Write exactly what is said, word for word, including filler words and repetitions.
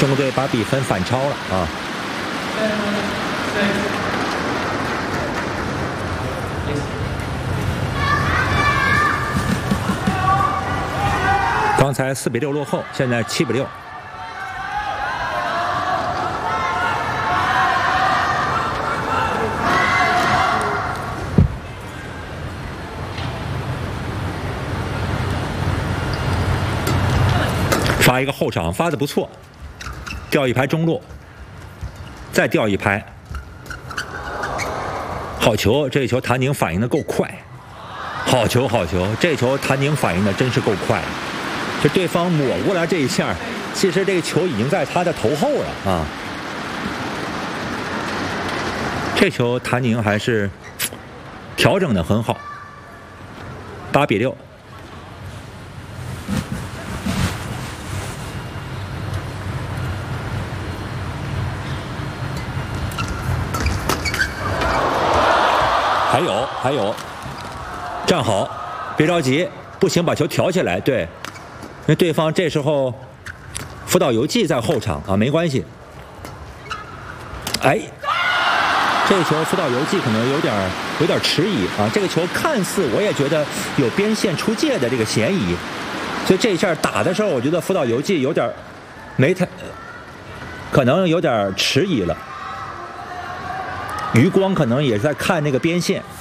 中国队把比分反超了啊！刚才四比六落后，现在七比六。发一个后场，发的不错，调一排中路，再调一排，好球！这球谭宁反应的够快，好球好球！这球谭宁反应的真是够快，这对方抹过来这一下，其实这个球已经在他的头后了啊！这球谭宁还是调整的很好，八比六。还有还有，站好，别着急，不行把球挑起来。对，因为对方这时候福岛游纪在后场啊，没关系。哎，这个球福岛游纪可能有点有点迟疑啊。这个球看似我也觉得有边线出界的这个嫌疑，所以这一下打的时候，我觉得福岛游纪有点没太，可能有点迟疑了。余光可能也是在看那个边线。